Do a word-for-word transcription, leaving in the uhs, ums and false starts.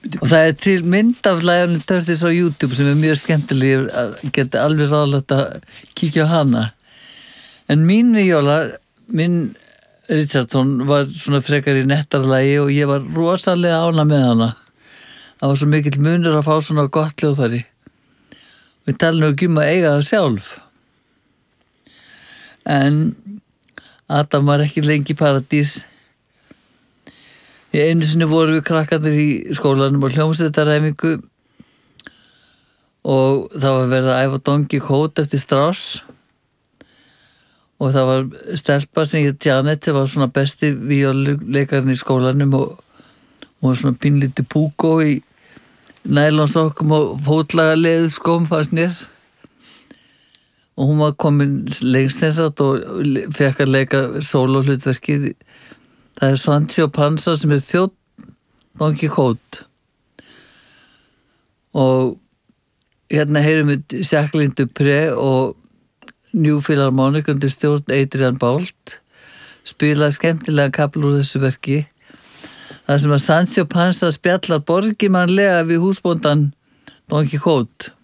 Og það er til mynd af Lionel Curtis á YouTube sem er mjög skemmtileg, ég geti alveg ráðlegt að kíkja á hana. En mín víóla, minn Richardson var svona frekar í nettarlagi og ég var rosalega ánægð með hana. Það var svo mikill munur að fá svona gott hljóðfæri. Við talum ekki um að eiga það sjálf. En Adam var ekki lengi í paradís. Í einu sinni voru við krakkarnir í skólanum og hljómsveitaræfingu og það var verið að æfa Don Quixote eftir Strauss og það var stelpa sem hét Janet sem var svona besti víóluleikarinn í skólanum og hún var svona pínlítið púkó í nælonsokkum og fótlaga leðurskóm fannst mér og hún var komin lengst þess að og fekk að leika sólóhlutverkið. Það er Sancho Panza sem er þjónn Don Quixote og hérna heyrum við Jacqueline Dupré og New Philharmonic undir stjórn Adrian Boult spila skemmtilega kapl úr þessu verki þar sem að Sancho Panza spjallar borgimannlega við húsbóndan Don Quixote.